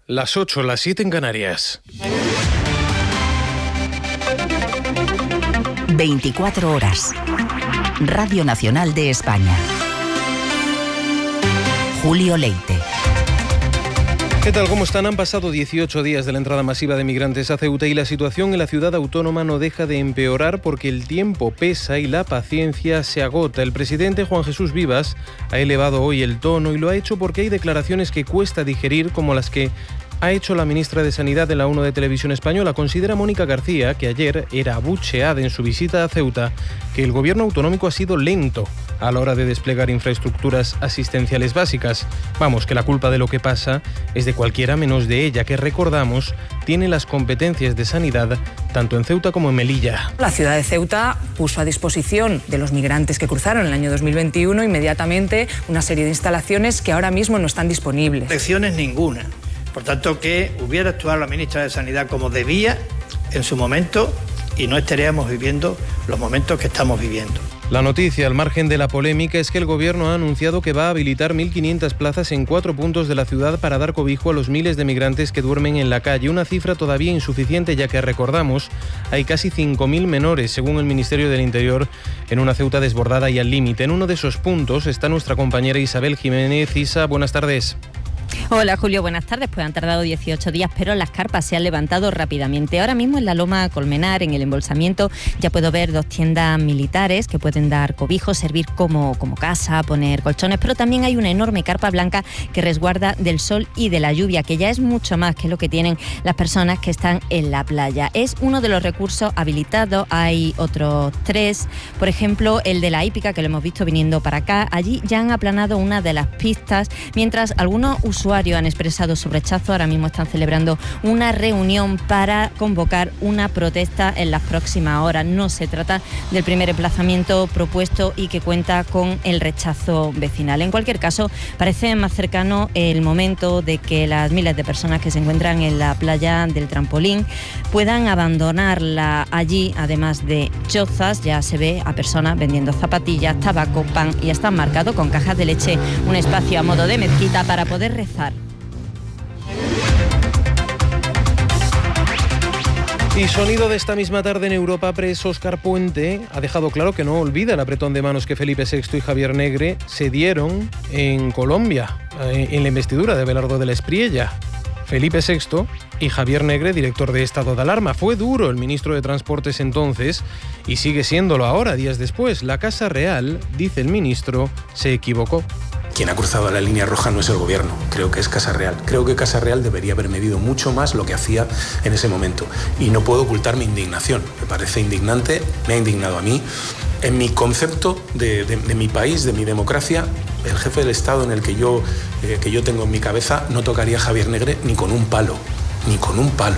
Las 8, las 7 en Canarias. 24 horas. Radio Nacional de España. Julio Leite. ¿Qué tal? ¿Cómo están? Han pasado 18 días de la entrada masiva de migrantes a Ceuta y la situación en la ciudad autónoma no deja de empeorar porque el tiempo pesa y la paciencia se agota. El presidente Juan Jesús Vivas ha elevado hoy el tono y lo ha hecho porque hay declaraciones que cuesta digerir, como las que ha hecho la ministra de Sanidad de la 1 de Televisión Española. Considera Mónica García, que ayer era abucheada en su visita a Ceuta, que el gobierno autonómico ha sido lento a la hora de desplegar infraestructuras asistenciales básicas. Vamos, que la culpa de lo que pasa es de cualquiera menos de ella, que, recordamos, tiene las competencias de sanidad tanto en Ceuta como en Melilla. La ciudad de Ceuta puso a disposición de los migrantes que cruzaron en el año 2021 inmediatamente una serie de instalaciones que ahora mismo no están disponibles. Lecciones ninguna. Por tanto, que hubiera actuado la ministra de Sanidad como debía en su momento y no estaríamos viviendo los momentos que estamos viviendo. La noticia, al margen de la polémica, es que el gobierno ha anunciado que va a habilitar 1.500 plazas en 4 puntos de la ciudad para dar cobijo a los miles de migrantes que duermen en la calle. Una cifra todavía insuficiente, ya que, recordamos, hay casi 5.000 menores, según el Ministerio del Interior, en una Ceuta desbordada y al límite. En uno de esos puntos está nuestra compañera Isabel Jiménez. Isa, buenas tardes. Hola Julio, buenas tardes. Pues han tardado 18 días, pero las carpas se han levantado rápidamente. Ahora mismo en la Loma Colmenar, en el embolsamiento, ya puedo ver 2 tiendas militares que pueden dar cobijo, servir como casa, poner colchones, pero también hay una enorme carpa blanca que resguarda del sol y de la lluvia, que ya es mucho más que lo que tienen las personas que están en la playa. Es uno de los recursos habilitados. Hay otros 3, por ejemplo, el de la hípica, que lo hemos visto viniendo para acá. Allí ya han aplanado una de las pistas, mientras algunos usuarios han expresado su rechazo. Ahora mismo están celebrando una reunión para convocar una protesta en las próximas horas. No se trata del primer emplazamiento propuesto y que cuenta con el rechazo vecinal. En cualquier caso, parece más cercano el momento de que las miles de personas que se encuentran en la playa del Trampolín puedan abandonarla. Allí, además de chozas, ya se ve a personas vendiendo zapatillas, tabaco, pan y hasta marcado con cajas de leche un espacio a modo de mezquita para poder rezar. Y sonido de esta misma tarde en Europa Press. Óscar Puente ha dejado claro que no olvida el apretón de manos que Felipe VI y Javier Negre se dieron en Colombia, en la investidura de Abelardo de la Espriella. Felipe VI y Javier Negre, director de estado de alarma. Fue duro el ministro de Transportes entonces y sigue siéndolo ahora, días después. La Casa Real, dice el ministro, se equivocó. Quien ha cruzado la línea roja no es el gobierno, creo que es Casa Real. Creo que Casa Real debería haber medido mucho más lo que hacía en ese momento. Y no puedo ocultar mi indignación. Me parece indignante, me ha indignado a mí. En mi concepto de mi país, de mi democracia, el jefe del Estado en el que yo tengo en mi cabeza no tocaría a Javier Negre ni con un palo, ni con un palo.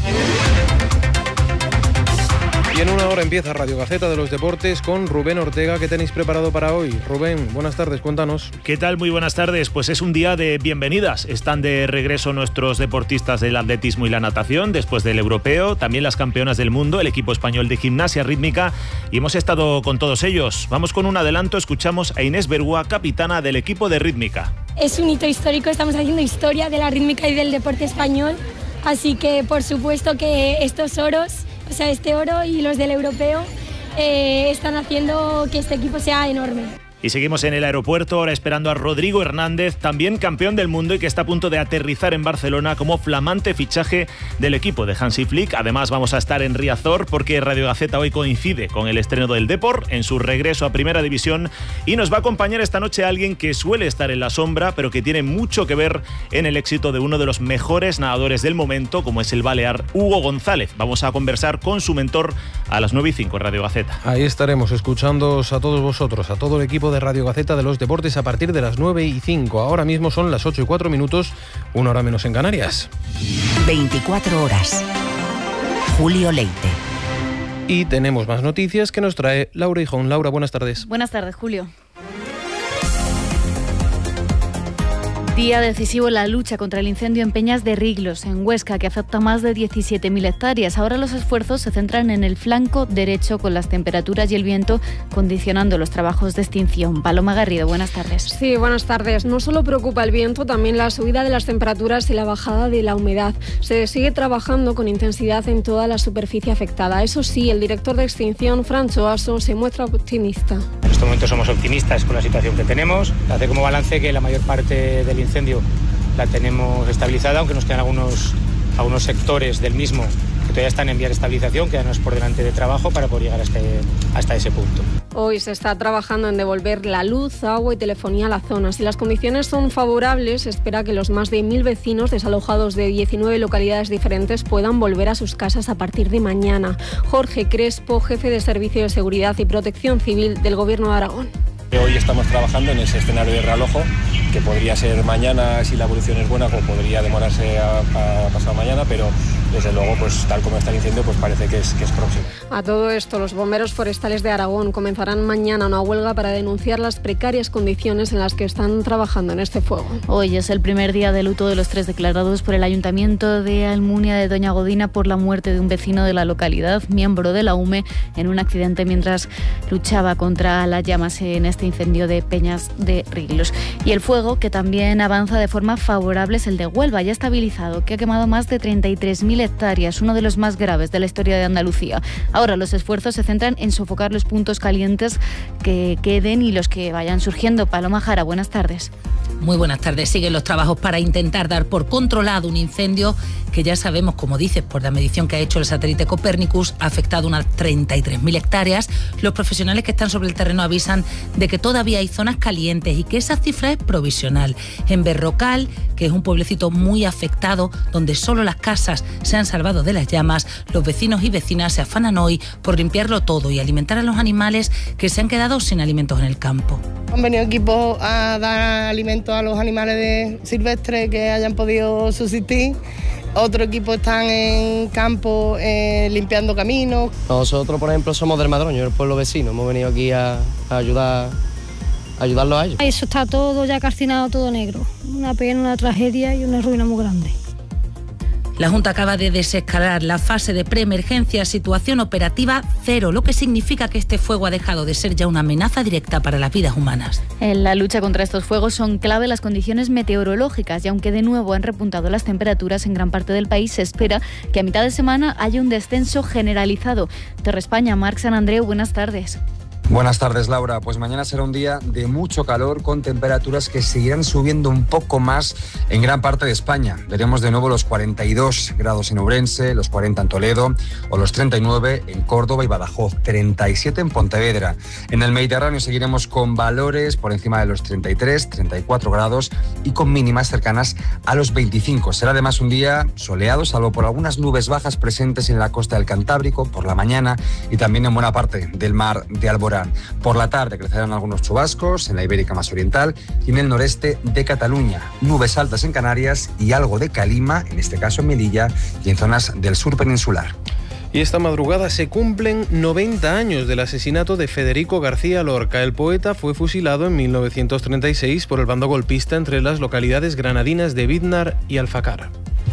Y en una hora empieza Radio Gaceta de los Deportes con Rubén Ortega. ¿Qué tenéis preparado para hoy? Rubén, buenas tardes, cuéntanos. ¿Qué tal? Muy buenas tardes. Pues es un día de bienvenidas. Están de regreso nuestros deportistas del atletismo y la natación después del europeo, también las campeonas del mundo, el equipo español de gimnasia rítmica, y hemos estado con todos ellos. Vamos con un adelanto, escuchamos a Inés Bergua, capitana del equipo de rítmica. Es un hito histórico, estamos haciendo historia de la rítmica y del deporte español, así que por supuesto que estos oros, o sea, este oro y los del europeo están haciendo que este equipo sea enorme. Y seguimos en el aeropuerto, ahora esperando a Rodrigo Hernández, también campeón del mundo y que está a punto de aterrizar en Barcelona como flamante fichaje del equipo de Hansi Flick. Además vamos a estar en Riazor porque Radio Gaceta hoy coincide con el estreno del Depor en su regreso a Primera División y nos va a acompañar esta noche alguien que suele estar en la sombra pero que tiene mucho que ver en el éxito de uno de los mejores nadadores del momento, como es el balear Hugo González. Vamos a conversar con su mentor a las 9:05 en Radio Gaceta. Ahí estaremos escuchándoos a todos vosotros, a todo el equipo de Radio Gaceta de los Deportes a partir de las 9:05. Ahora mismo son las 8:04, 1 hora menos en Canarias. 24 horas. Julio Leite. Y tenemos más noticias que nos trae Laura Hijón. Laura, buenas tardes. Buenas tardes, Julio. Día decisivo en la lucha contra el incendio en Peñas de Riglos, en Huesca, que afecta a más de 17.000 hectáreas. Ahora los esfuerzos se centran en el flanco derecho, con las temperaturas y el viento condicionando los trabajos de extinción. Paloma Garrido, buenas tardes. Sí, buenas tardes. No solo preocupa el viento, también la subida de las temperaturas y la bajada de la humedad. Se sigue trabajando con intensidad en toda la superficie afectada. Eso sí, el director de extinción, Francho Aso, se muestra optimista. En este momento somos optimistas con la situación que tenemos. Hace como balance que la mayor parte del incendio la tenemos estabilizada, aunque nos quedan algunos sectores del mismo que todavía están en vía de estabilización, quedanos por delante de trabajo para poder llegar hasta ese punto. Hoy se está trabajando en devolver la luz, agua y telefonía a la zona. Si las condiciones son favorables, se espera que los más de 1.000 vecinos desalojados de 19 localidades diferentes puedan volver a sus casas a partir de mañana. Jorge Crespo, jefe de Servicio de Seguridad y Protección Civil del Gobierno de Aragón. Hoy estamos trabajando en ese escenario de realojo, que podría ser mañana si la evolución es buena, o podría demorarse a pasado mañana, pero desde luego, pues tal como está el incendio, pues parece que es próximo. A todo esto, los bomberos forestales de Aragón comenzarán mañana una huelga para denunciar las precarias condiciones en las que están trabajando en este fuego. Hoy es el primer día de luto de los 3 declarados por el Ayuntamiento de Almunia de Doña Godina por la muerte de un vecino de la localidad, miembro de la UME, en un accidente mientras luchaba contra las llamas en este incendio de Peñas de Riglos. Y el fuego, que también avanza de forma favorable, es el de Huelva, ya estabilizado, que ha quemado más de 33.000 hectáreas, uno de los más graves de la historia de Andalucía. Ahora los esfuerzos se centran en sofocar los puntos calientes que queden y los que vayan surgiendo. Paloma Jara, buenas tardes. Muy buenas tardes. Siguen los trabajos para intentar dar por controlado un incendio que ya sabemos, como dices, por la medición que ha hecho el satélite Copernicus, ha afectado unas 33.000 hectáreas. Los profesionales que están sobre el terreno avisan de que todavía hay zonas calientes y que esa cifra es provisional. En Berrocal, que es un pueblecito muy afectado, donde solo las casas se han salvado de las llamas, los vecinos y vecinas se afanan hoy por limpiarlo todo y alimentar a los animales que se han quedado sin alimentos en el campo. Han venido equipos a dar alimentos a los animales silvestres que hayan podido subsistir. Otro equipo están en campo limpiando caminos. Nosotros, por ejemplo, somos del Madroño, el pueblo vecino. Hemos venido aquí a ayudarlos a ellos. Eso está todo ya calcinado, todo negro. Una pena, una tragedia y una ruina muy grande. La Junta acaba de desescalar la fase de preemergencia a situación operativa 0, lo que significa que este fuego ha dejado de ser ya una amenaza directa para las vidas humanas. En la lucha contra estos fuegos son clave las condiciones meteorológicas y aunque de nuevo han repuntado las temperaturas en gran parte del país, se espera que a mitad de semana haya un descenso generalizado. Terra España, Marc San Andreu, buenas tardes. Buenas tardes, Laura. Pues mañana será un día de mucho calor con temperaturas que seguirán subiendo un poco más en gran parte de España. Veremos de nuevo los 42 grados en Ourense, los 40 en Toledo o los 39 en Córdoba y Badajoz, 37 en Pontevedra. En el Mediterráneo seguiremos con valores por encima de los 33, 34 grados y con mínimas cercanas a los 25. Será además un día soleado, salvo por algunas nubes bajas presentes en la costa del Cantábrico por la mañana y también en buena parte del mar de Alborán. Por la tarde crecerán algunos chubascos en la Ibérica más oriental y en el noreste de Cataluña. Nubes altas en Canarias y algo de calima, en este caso en Melilla y en zonas del sur peninsular. Y esta madrugada se cumplen 90 años del asesinato de Federico García Lorca. El poeta fue fusilado en 1936 por el bando golpista entre las localidades granadinas de Vidnar y Alfacar.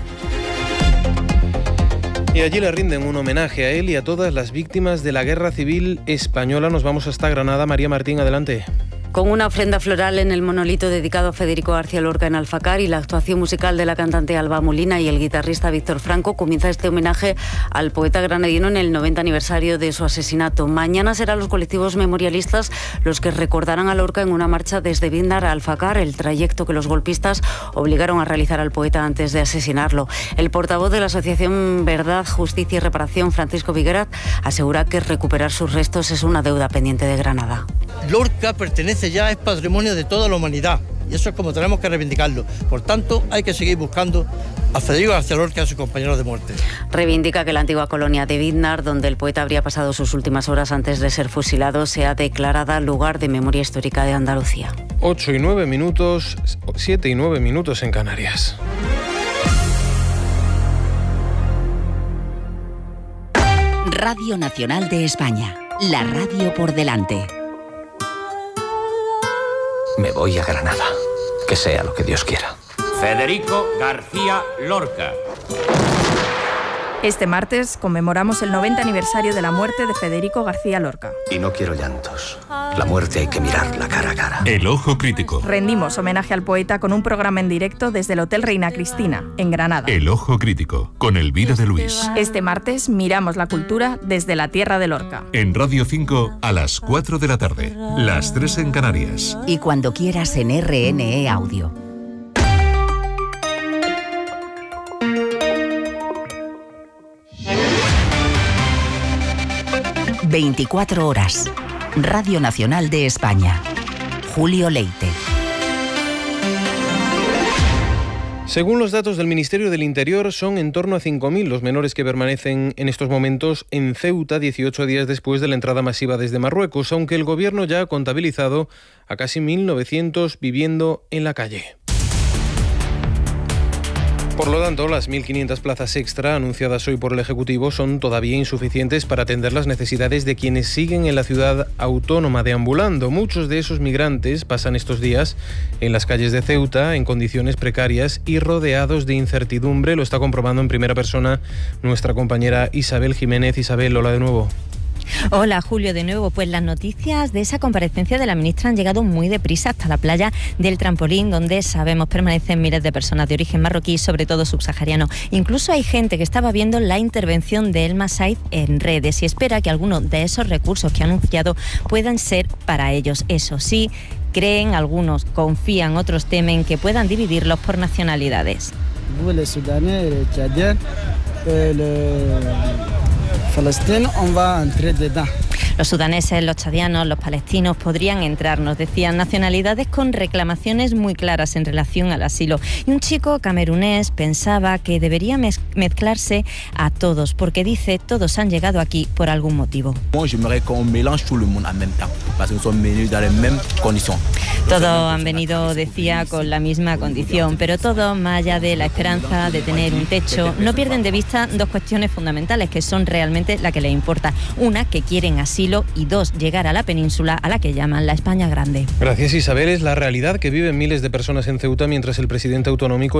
Y allí le rinden un homenaje a él y a todas las víctimas de la Guerra Civil Española. Nos vamos hasta Granada. María Martín, adelante. Con una ofrenda floral en el monolito dedicado a Federico García Lorca en Alfacar y la actuación musical de la cantante Alba Molina y el guitarrista Víctor Franco, comienza este homenaje al poeta granadino en el 90 aniversario de su asesinato. Mañana serán los colectivos memorialistas los que recordarán a Lorca en una marcha desde Vidnar a Alfacar, el trayecto que los golpistas obligaron a realizar al poeta antes de asesinarlo. El portavoz de la Asociación Verdad, Justicia y Reparación, Francisco Viguerat, asegura que recuperar sus restos es una deuda pendiente de Granada. Lorca pertenece ya, es patrimonio de toda la humanidad y eso es como tenemos que reivindicarlo. Por tanto, hay que seguir buscando a Federico García Lorca y a sus compañeros de muerte. Reivindica que la antigua colonia de Vidnar, donde el poeta habría pasado sus últimas horas antes de ser fusilado, sea declarada lugar de memoria histórica de Andalucía. 8 y 9 minutos, 7 y 9 minutos en Canarias. Radio Nacional de España, la radio por delante. Me voy a Granada. Que sea lo que Dios quiera. Federico García Lorca. Este martes conmemoramos el 90 aniversario de la muerte de Federico García Lorca. Y no quiero llantos. La muerte hay que mirarla cara a cara. El Ojo Crítico. Rendimos homenaje al poeta con un programa en directo desde el Hotel Reina Cristina, en Granada. El Ojo Crítico, con Elvira de Luis. Este martes miramos la cultura desde la tierra de Lorca. En Radio 5 a las 4 de la tarde, las 3 en Canarias. Y cuando quieras en RNE Audio. 24 horas. Radio Nacional de España. Julio Leite. Según los datos del Ministerio del Interior, son en torno a 5.000 los menores que permanecen en estos momentos en Ceuta 18 días después de la entrada masiva desde Marruecos, aunque el Gobierno ya ha contabilizado a casi 1.900 viviendo en la calle. Por lo tanto, las 1.500 plazas extra anunciadas hoy por el Ejecutivo son todavía insuficientes para atender las necesidades de quienes siguen en la ciudad autónoma deambulando. Muchos de esos migrantes pasan estos días en las calles de Ceuta en condiciones precarias y rodeados de incertidumbre. Lo está comprobando en primera persona nuestra compañera Isabel Jiménez. Isabel, hola de nuevo. Hola Julio, de nuevo. Pues las noticias de esa comparecencia de la ministra han llegado muy deprisa hasta la playa del Trampolín, donde sabemos permanecen miles de personas de origen marroquí, sobre todo subsahariano. Incluso hay gente que estaba viendo la intervención de Elma Said en redes y espera que algunos de esos recursos que ha anunciado puedan ser para ellos. Eso sí, creen, algunos confían, otros temen que puedan dividirlos por nacionalidades. Los sudaneses, los chadianos, los palestinos podrían entrar, nos decían, nacionalidades con reclamaciones muy claras en relación al asilo. Y un chico camerunés pensaba que debería mezclarse a todos, porque dice, todos han llegado aquí por algún motivo. Todos han venido, decía, con la misma condición, pero todos, más allá de la esperanza de tener un techo, no pierden de vista dos cuestiones fundamentales que son realmente la que les importa. Una, que quieren asilo, y dos, llegar a la península, a la que llaman la España Grande. Gracias, Isabel. Es la realidad que viven miles de personas en Ceuta mientras el presidente autonómico